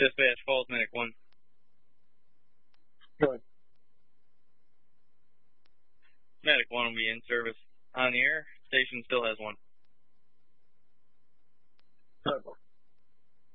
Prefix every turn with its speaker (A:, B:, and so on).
A: Dispatch Falls Medic 1.
B: Go ahead.
A: Medic 1 will be in service. On the air, station still has one.
B: Perfect.